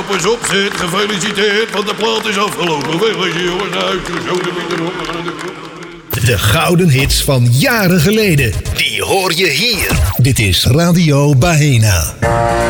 Klappers opzet, gefeliciteerd, want de plaat is afgelopen. Wegwezen jongens, naar huis. Zo de weer erop. De gouden hits van jaren geleden. Die hoor je hier. Dit is Radio Bahena.